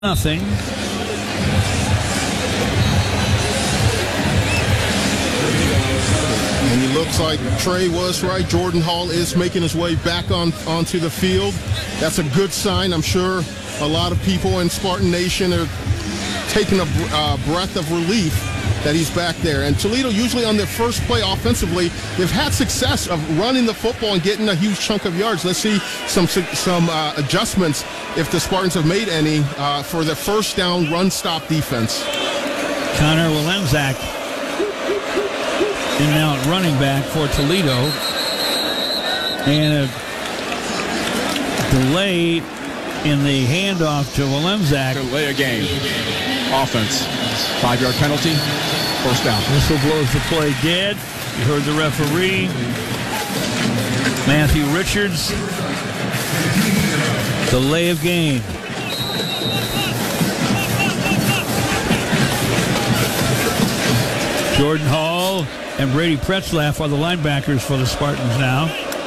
Nothing. And it looks like Trey was right. Jordan Hall is making his way back onto the field. That's a good sign. I'm sure a lot of people in Spartan Nation are taking a breath of relief that he's back there. And Toledo, usually on their first play offensively, they've had success of running the football and getting a huge chunk of yards. Let's see some adjustments, if the Spartans have made any, for the first down run-stop defense. Connor Willemzak is now at running back for Toledo. And a delay in the handoff to Willemzak. Delay a game. Offense. 5-yard penalty. First down. Whistle blows the play dead. You heard the referee. Matthew Richards. Delay of game. Jordan Hall and Brady Pretzlaff are the linebackers for the Spartans now.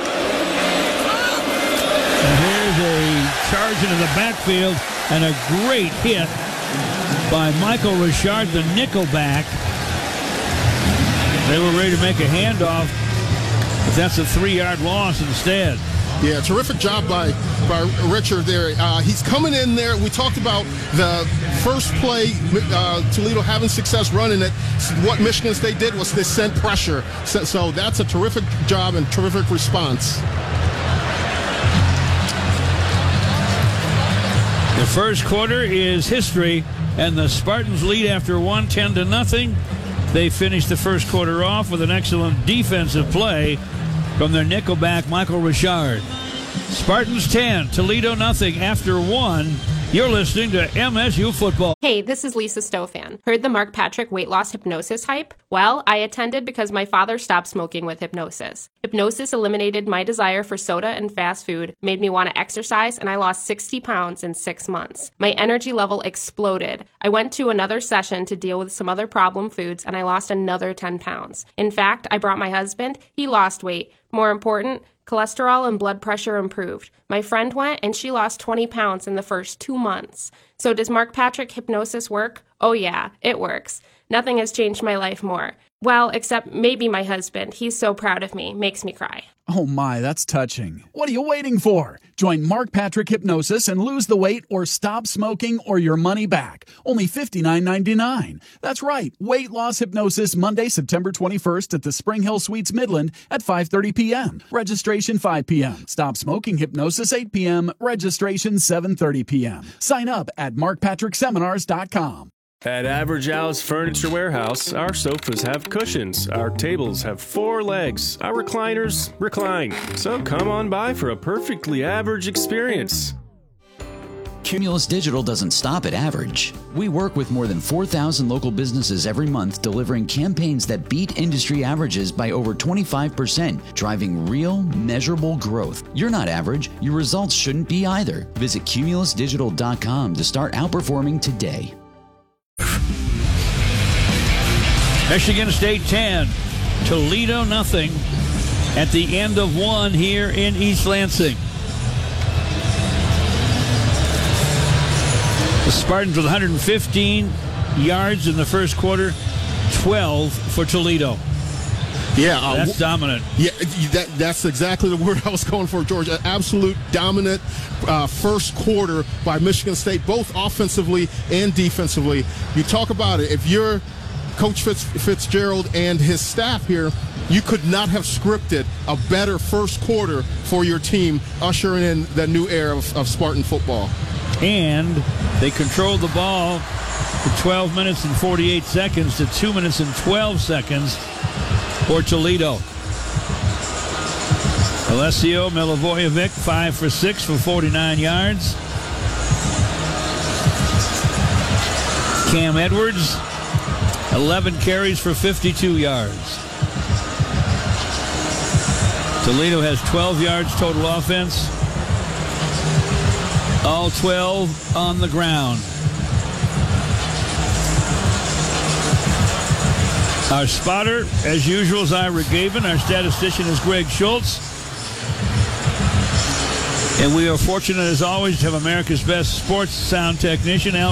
And here's a charge into the backfield and a great hit by Michael Richard, the nickelback. They were ready to make a handoff, but that's a 3-yard loss instead. Yeah, terrific job by Richard there. He's coming in there. We talked about the first play, Toledo having success running it. What Michigan State did was they sent pressure. So that's a terrific job and terrific response. The first quarter is history, and the Spartans lead after 10-0. They finish the first quarter off with an excellent defensive play from their nickelback, Michael Richard. Spartans 10, Toledo nothing after 1. You're listening to MSU Football. Hey, this is Lisa Stofan. Heard the Mark Patrick weight loss hypnosis hype? Well, I attended because my father stopped smoking with hypnosis. Hypnosis eliminated my desire for soda and fast food, made me want to exercise, and I lost 60 pounds in 6 months. My energy level exploded. I went to another session to deal with some other problem foods, and I lost another 10 pounds. In fact, I brought my husband. He lost weight. More important, cholesterol and blood pressure improved. My friend went and she lost 20 pounds in the first 2 months. So does Mark Patrick hypnosis work? Oh yeah, it works. Nothing has changed my life more. Well, except maybe my husband. He's so proud of me. Makes me cry. Oh my, that's touching. What are you waiting for? Join Mark Patrick Hypnosis and lose the weight or stop smoking or your money back. Only $59.99. That's right. Weight loss hypnosis Monday, September 21st at the Spring Hill Suites Midland at 5:30 p.m. Registration 5 p.m. Stop smoking hypnosis 8 p.m. Registration 7:30 p.m. Sign up at markpatrickseminars.com. At Average House Furniture Warehouse, our sofas have cushions, our tables have 4 legs, our recliners recline. So come on by for a perfectly average experience. Cumulus Digital doesn't stop at average. We work with more than 4,000 local businesses every month, delivering campaigns that beat industry averages by over 25%, driving real, measurable growth. You're not average. Your results shouldn't be either. Visit cumulusdigital.com to start outperforming today. Michigan State 10, Toledo nothing at the end of 1 here in East Lansing. The Spartans with 115 yards in the first quarter, 12 for Toledo. Yeah, that's dominant. Yeah, that's exactly the word I was going for, George. An absolute dominant first quarter by Michigan State, both offensively and defensively. You talk about it. If you're Coach Fitzgerald and his staff here, you could not have scripted a better first quarter for your team, ushering in the new era of Spartan football. And they controlled the ball for 12 minutes and 48 seconds to 2 minutes and 12 seconds for Toledo. Alessio Milivojevic, 5 for 6 for 49 yards. Cam Edwards, 11 carries for 52 yards. Toledo has 12 yards total offense. All 12 on the ground. Our spotter, as usual, is Ira Gavin. Our statistician is Greg Schultz. And we are fortunate, as always, to have America's best sports sound technician, Al